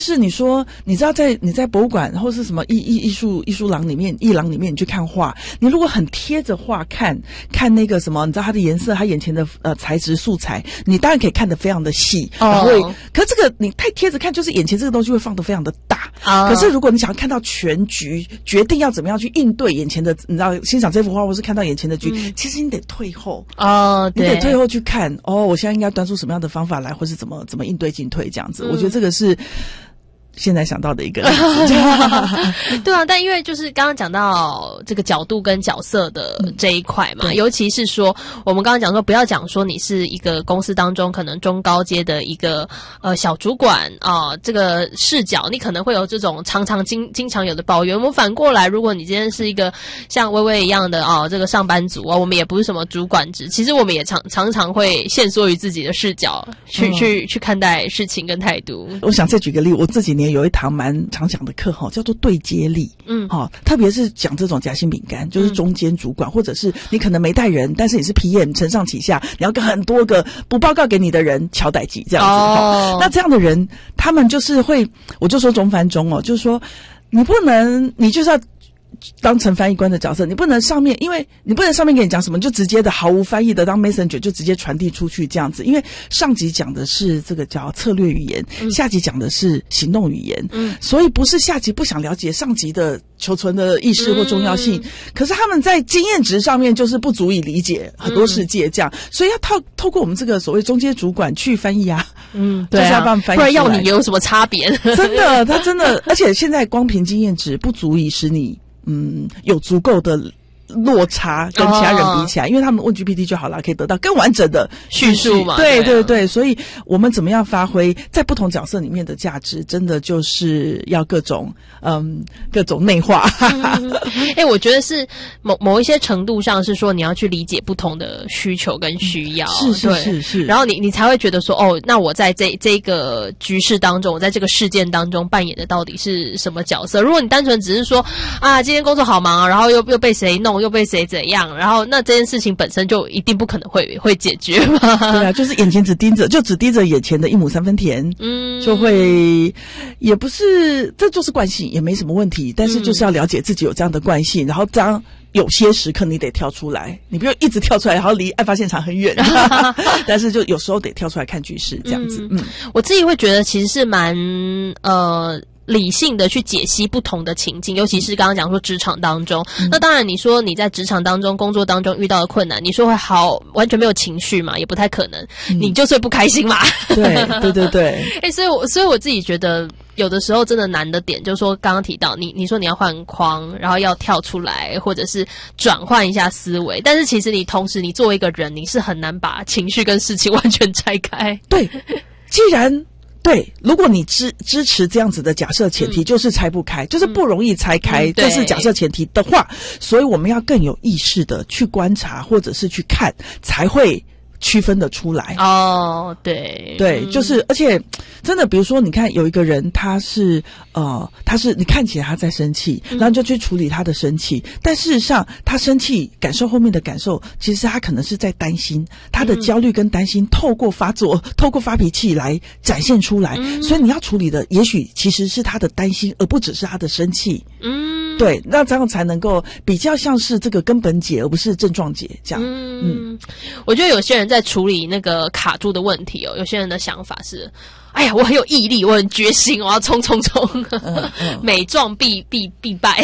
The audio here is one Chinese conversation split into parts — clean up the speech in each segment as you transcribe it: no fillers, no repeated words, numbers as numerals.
是你说，你知道你在博物馆或是什么艺术廊里面，艺廊里面你去看画，你如果很贴着画看那个什么，你知道它的颜色，它眼前的材质素材，你当然可以看得非常的细，然后可是这个你太贴着看，就是眼前这个东西会放得非常的大。可是如果你想要看到全局，决定要怎么样去应对眼前的，你知道欣赏这幅画或是看到眼前的局，其实你得退后你得退后去看我现在应该端出什么样的方法来，或是怎么应对进退这样子。我觉得这个是现在想到的一个对啊，但因为就是刚刚讲到这个角度跟角色的这一块嘛，尤其是说我们刚刚讲说不要讲说你是一个公司当中可能中高阶的一个小主管这个视角你可能会有这种经常有的抱怨。我们反过来，如果你今天是一个像薇薇一样的这个上班族我们也不是什么主管职，其实我们也常常会限缩于自己的视角去看待事情跟态度。 我想再举个例，我这几年有一堂蛮常讲的课叫做对接力。特别是讲这种夹心饼干，就是中间主管，或者是你可能没带人，但是你是 PM 承上启下，你要跟很多个不报告给你的人敲代记这样子。那这样的人他们就是会，我就说中翻中就是说你就是要当成翻译官的角色，你不能上面，因为你不能上面跟你讲什么就直接的毫无翻译的当 messenger 就直接传递出去这样子，因为上级讲的是这个叫策略语言，下级讲的是行动语言，所以不是下级不想了解上级的求存的意识或重要性，可是他们在经验值上面就是不足以理解很多世界这样，所以要透过我们这个所谓中间主管去翻译啊，对啊，就是要帮他们翻译出来， 不然要你有什么差别？ 真的，他真的，而且现在光凭经验值不足以使你有足够的落差跟其他人比起来，因为他们问 GPT 就好了，可以得到更完整的叙述嘛。 对，所以我们怎么样发挥在不同角色里面的价值，真的就是要各种内化。 我觉得是某一些程度上是说你要去理解不同的需求跟需要，是，然后你才会觉得说那我在这个局势当中，我在这个事件当中扮演的到底是什么角色。如果你单纯只是说今天工作好忙，然后又被谁弄，又被谁怎样，然后那这件事情本身就一定不可能会解决嘛。 对啊，就是眼前只盯着眼前的一亩三分田，就会也不是，这就是惯性，也没什么问题，但是就是要了解自己有这样的惯性，然后这样有些时刻你得跳出来，你不要一直跳出来，然后离案发现场很远，但是就有时候得跳出来看局势这样子。 我自己会觉得其实是蛮理性的去解析不同的情境，尤其是刚刚讲说职场当中，那当然你说你在职场当中工作当中遇到的困难，你说会好完全没有情绪嘛，也不太可能，你就是会不开心嘛。对所以我自己觉得有的时候真的难的点就是说刚刚提到你说你要换框，然后要跳出来或者是转换一下思维，但是其实你同时你作为一个人，你是很难把情绪跟事情完全拆开。 对，既然对，如果你支持这样子的假设前提，就是拆不开，就是不容易拆开，这是假设前提的话，所以我们要更有意识的去观察或者是去看，才会区分得出来。对，就是而且真的比如说你看有一个人他是你看起来他在生气，然后就去处理他的生气，但事实上他生气感受后面的感受，其实他可能是在担心，他的焦虑跟担心透过发脾气来展现出来，所以你要处理的也许其实是他的担心，而不只是他的生气。对，那这样才能够比较像是这个根本解而不是症状解这样。 我觉得有些人在处理那个卡住的问题有些人的想法是哎呀，我很有毅力，我很决心，我要冲，每撞必败。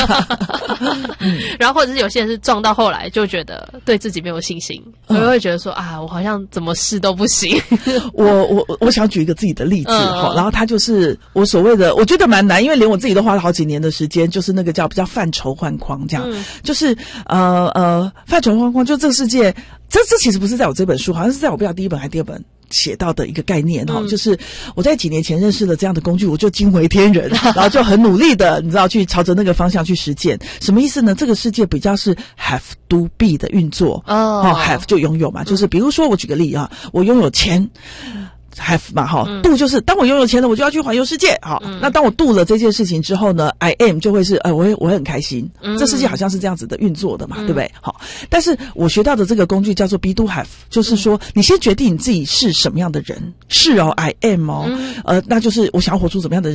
然后或者是有些人是撞到后来就觉得对自己没有信心，我会觉得说我好像怎么试都不行。 我想举一个自己的例子然后他就是我所谓的，我觉得蛮难，因为连我自己都花了好几年的时间，就是那个叫范畴换框这样，就是范畴换框，就这个世界，这其实不是在我这本书，好像是在我不知道第一本还是第二本写到的一个概念就是我在几年前认识了这样的工具，我就惊为天人，然后就很努力的你知道去朝着那个方向去实践。什么意思呢？这个世界比较是 have to be 的运作have 就拥有嘛，就是比如说我举个例我拥有钱， have 嘛哈，do 就是当我拥有钱了，我就要去环游世界，好，那当我 do 了这件事情之后呢 ，I am 就会是我会很开心，这世界好像是这样子的运作的嘛，对不对？好，但是我学到的这个工具叫做 be do have， 就是说你先决定你自己是什么样的人，是哦 ，I am 哦，那就是我想要活出怎么样的